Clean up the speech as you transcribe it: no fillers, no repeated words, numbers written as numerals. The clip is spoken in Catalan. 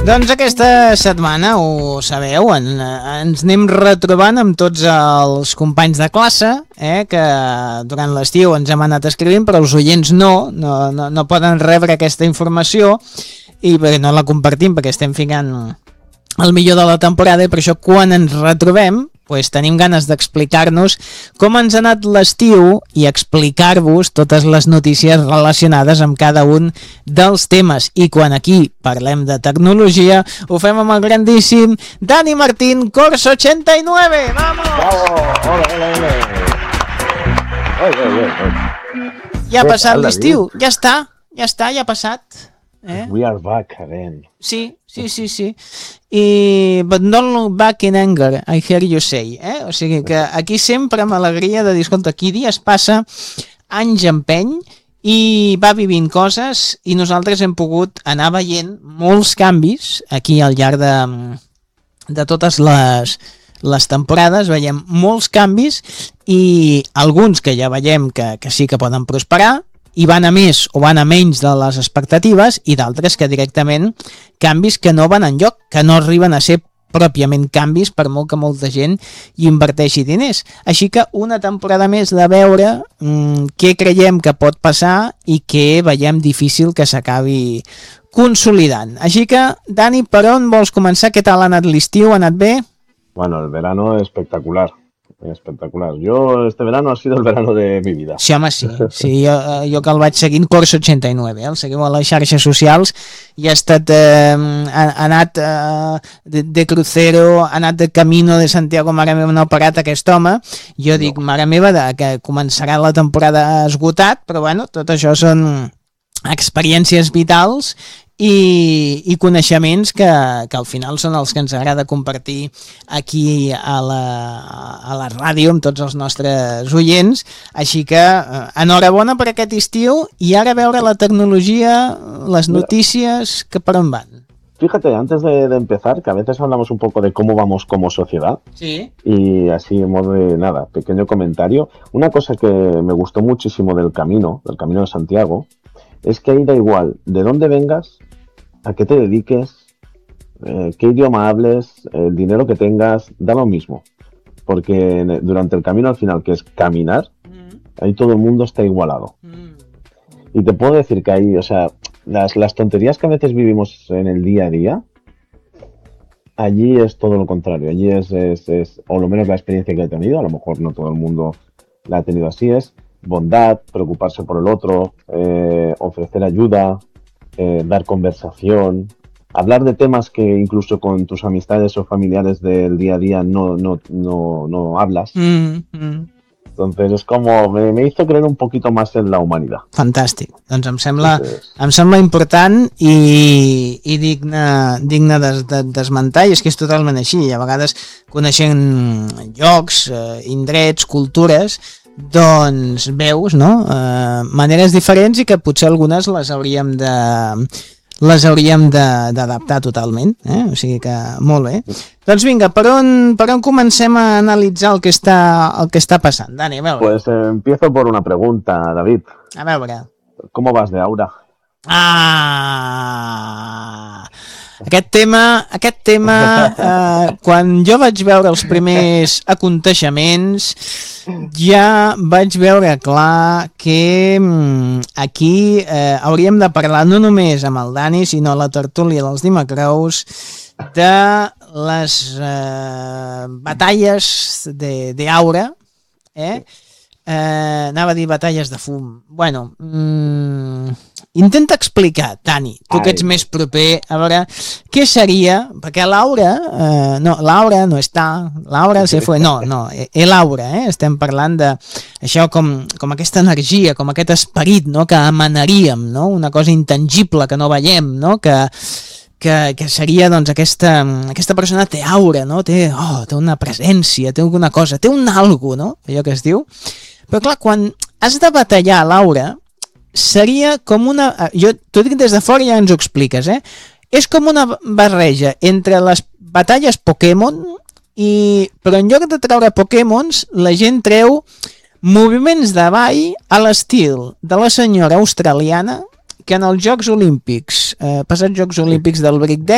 Doncs aquesta setmana, ho sabeu, ens anem retrobant amb tots els companys de classe, que durant l'estiu ens hem anat escrivint, però els oients no poden rebre aquesta informació i no la compartim perquè estem ficant el millor de la temporada, i per això quan ens retrobem tenim ganes d'explicar-nos com ens ha anat l'estiu i explicar-vos totes les notícies relacionades amb cada un dels temes. I quan aquí parlem de tecnologia, ho fem amb el grandíssim Dani Martín, Corso 89. ¡Vamos! Hola. Ja ha passat l'estiu, ja ha passat. We are back again. Sí. But don't look back in anger, I hear you say. O sigui que aquí sempre amb alegria de dir, escolta, aquí dies passa, anys empeny, i va vivint coses, i nosaltres hem pogut anar veient molts canvis aquí al llarg de totes les temporades. Veiem molts canvis, i alguns que ja veiem que sí que poden prosperar, i van a més o van a menys de les expectatives, i d'altres que directament canvis que no van enlloc, que no arriben a ser pròpiament canvis, per molt que molta gent hi inverteixi diners. Així que una temporada més de veure què creiem que pot passar i què veiem difícil que s'acabi consolidant. Així que, Dani, per on vols començar? Què tal ha anat l'estiu? Ha anat bé? Bueno, el verano espectacular. Yo, este verano ha sido el verano de mi vida. Sí, home, sí. Jo que el vaig seguint, Corso 89, el seguim a les xarxes socials, i ha anat de crucero, ha anat de camino de Santiago, mare meva, no ha parat aquest home. Jo dic, mare meva, que començarà la temporada esgotat, però bueno, tot això són experiències vitals i coneixements que al final són els que ens agrada compartir aquí a la ràdio amb tots els nostres oients. Així que enhorabona per aquest estiu, i ara veure la tecnologia, les notícies, que per on van. Fíjate, antes de empezar, que a veces hablamos un poco de cómo vamos como sociedad. Sí. Y así en modo de nada, pequeño comentario. Una cosa que me gustó muchísimo del camino de Santiago, es que ahí da igual de dónde vengas, a qué te dediques, qué idioma hables, el dinero que tengas, da lo mismo. Porque durante el camino al final, que es caminar, ahí todo el mundo está igualado. Y te puedo decir que ahí, o sea, las tonterías que a veces vivimos en el día a día, allí es todo lo contrario. Allí es o lo menos la experiencia que he tenido, a lo mejor no todo el mundo la ha tenido así, es bondad, preocuparse por el otro, ofrecer ayuda, dar conversación, hablar de temas que incluso con tus amistades o familiares del día a día no hablas. Entonces es como me hizo creer un poquito más en la humanidad. Fantàstic, doncs em sembla important i digne d'esmentar, i és que és totalment així. A vegades coneixent llocs, indrets, cultures, doncs veus, no? Maneres diferents, i que potser algunes les hauríem d'adaptar totalment, o sigui que molt bé. Doncs vinga, per on comencem a analitzar el que està passant? Dani, a veure. Pues empiezo por una pregunta, David. A veure. ¿Cómo vas de Aura? Aquest tema, quan jo vaig veure els primers aconteixements, ja vaig veure clar que aquí hauríem de parlar no només amb el Dani, sinó a la tertúlia dels Dimecrous, de les batalles d'Aura, anava a dir batalles de fum. Bueno, intenta explicar, Dani, tu que ets més proper, a veure què seria, perquè l'Aura no està, l'Aura se fue, l'Aura, estem parlant d'això com aquesta energia, com aquest esperit, no, que emanaríem, no, una cosa intangible que no veiem, no, que seria, doncs, aquesta persona té aura, no? Té una presència, té alguna cosa, té un algo, no? Allò que es diu. Però clar, quan has de batallar l'aura, seria com una... T'ho dic des de fora i ja ens ho expliques, És com una barreja entre les batalles Pokémon, però en lloc de treure Pokémons, la gent treu moviments de ball a l'estil de la senyora australiana que en els Jocs Olímpics, passats Jocs Olímpics del Breakdance,